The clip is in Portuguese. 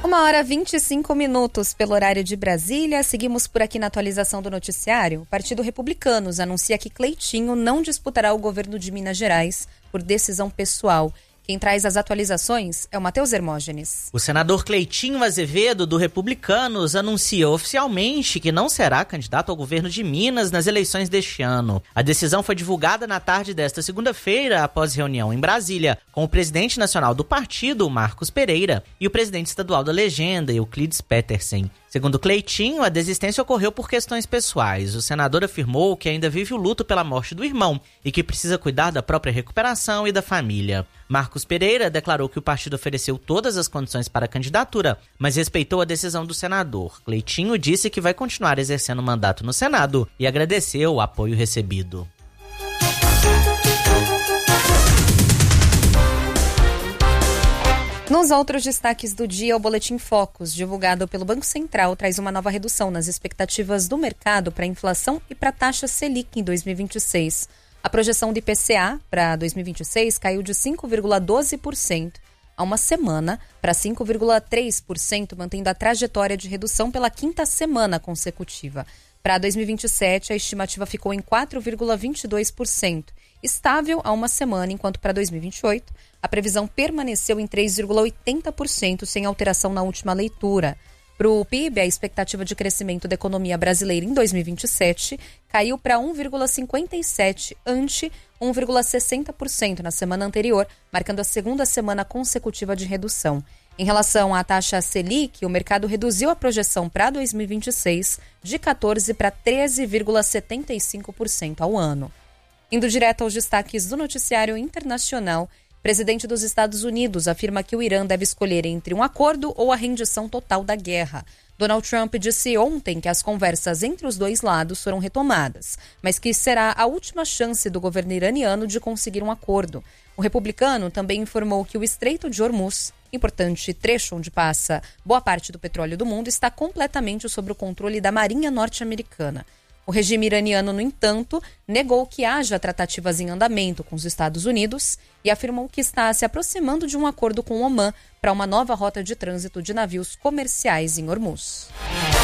1h25 pelo horário de Brasília. Seguimos por aqui na atualização do noticiário. O Partido Republicanos anuncia que Cleitinho não disputará o governo de Minas Gerais por decisão pessoal. Quem traz as atualizações é o Matheus Hermógenes. O senador Cleitinho Azevedo, do Republicanos, anunciou oficialmente que não será candidato ao governo de Minas nas eleições deste ano. A decisão foi divulgada na tarde desta segunda-feira, após reunião em Brasília, com o presidente nacional do partido, Marcos Pereira, e o presidente estadual da legenda, Euclides Petersen. Segundo Cleitinho, a desistência ocorreu por questões pessoais. O senador afirmou que ainda vive o luto pela morte do irmão e que precisa cuidar da própria recuperação e da família. Marcos Pereira declarou que o partido ofereceu todas as condições para a candidatura, mas respeitou a decisão do senador. Cleitinho disse que vai continuar exercendo o mandato no Senado e agradeceu o apoio recebido. Nos outros destaques do dia, o Boletim Focus, divulgado pelo Banco Central, traz uma nova redução nas expectativas do mercado para a inflação e para a taxa Selic em 2026. A projeção do IPCA para 2026 caiu de 5,12% há uma semana para 5,3%, mantendo a trajetória de redução pela quinta semana consecutiva. Para 2027, a estimativa ficou em 4,22%, estável há uma semana, enquanto para 2028, a previsão permaneceu em 3,80%, sem alteração na última leitura. Para o PIB, a expectativa de crescimento da economia brasileira em 2027 caiu para 1,57%, ante 1,60% na semana anterior, marcando a segunda semana consecutiva de redução. Em relação à taxa Selic, o mercado reduziu a projeção para 2026 de 14% para 13,75% ao ano. Indo direto aos destaques do noticiário internacional, o presidente dos Estados Unidos afirma que o Irã deve escolher entre um acordo ou a rendição total da guerra. Donald Trump disse ontem que as conversas entre os dois lados foram retomadas, mas que será a última chance do governo iraniano de conseguir um acordo. O republicano também informou que o Estreito de Hormuz, importante trecho onde passa boa parte do petróleo do mundo, está completamente sob o controle da Marinha norte-americana. O regime iraniano, no entanto, negou que haja tratativas em andamento com os Estados Unidos e afirmou que está se aproximando de um acordo com o Omã para uma nova rota de trânsito de navios comerciais em Hormuz.